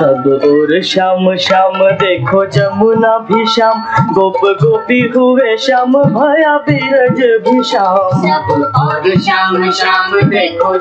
सब और श्याम श्याम देखो जमुना भी श्याम, गोप गोपी हुए श्याम भया बिरज भी श्याम। सब और श्याम श्याम देखो